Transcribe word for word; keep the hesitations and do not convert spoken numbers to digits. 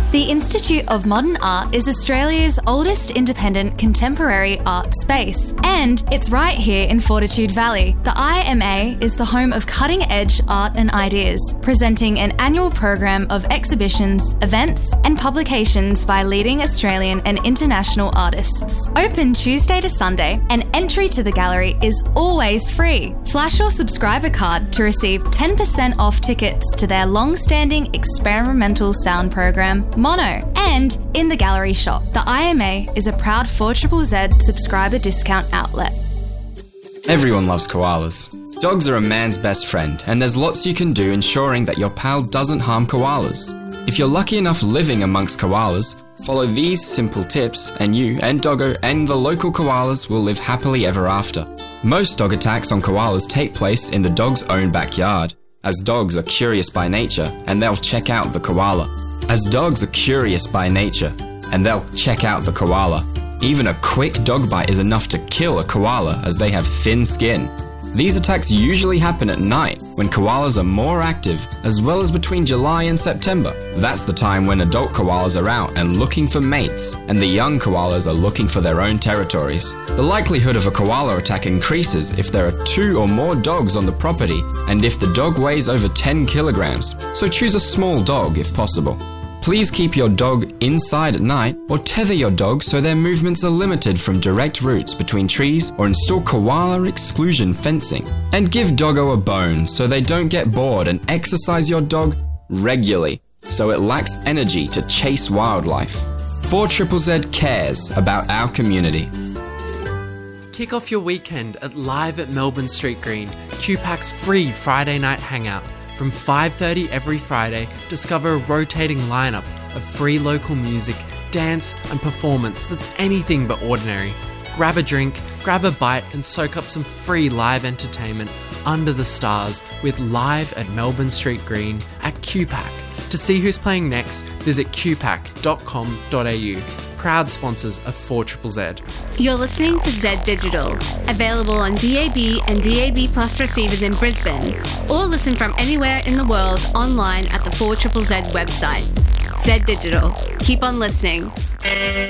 The Institute of Modern Art is Australia's oldest independent contemporary art space, and it's right here in Fortitude Valley. The I M A is the home of cutting-edge art and ideas, presenting an annual program of exhibitions, events, and publications by leading Australian and international artists. Open Tuesday to Sunday, and entry to the gallery is always free. Flash your subscriber card to receive ten percent off tickets to their long-standing experimental sound program, Mono. And in the gallery shop, the I M A is a proud four Z Z Z subscriber discount outlet. Everyone loves koalas. Dogs are a man's best friend, and there's lots you can do ensuring that your pal doesn't harm koalas. If you're lucky enough living amongst koalas, follow these simple tips and you and Doggo and the local koalas will live happily ever after. Most dog attacks on koalas take place in the dog's own backyard, as dogs are curious by nature and they'll check out the koala. As dogs are curious by nature, and they'll check out the koala. Even a quick dog bite is enough to kill a koala as they have thin skin. These attacks usually happen at night when koalas are more active, as well as between July and September. That's the time when adult koalas are out and looking for mates, and the young koalas are looking for their own territories. The likelihood of a koala attack increases if there are two or more dogs on the property and if the dog weighs over ten kilograms, so choose a small dog if possible. Please keep your dog inside at night or tether your dog so their movements are limited from direct routes between trees, or install koala exclusion fencing. And give Doggo a bone so they don't get bored, and exercise your dog regularly so it lacks energy to chase wildlife. four Z Z Z cares about our community. Kick off your weekend at Live at Melbourne Street Green, Q PAC's free Friday night hangout. From five thirty every Friday, discover a rotating lineup of free local music, dance and performance that's anything but ordinary. Grab a drink, grab a bite and soak up some free live entertainment under the stars with Live at Melbourne Street Green at Q PAC. To see who's playing next, visit q pac dot com dot a u. Proud sponsors of four Z Z Z. You're listening to Z Digital, available on D A B and D A B Plus receivers in Brisbane, or listen from anywhere in the world online at the four Z Z Z website. Z Digital. Keep on listening.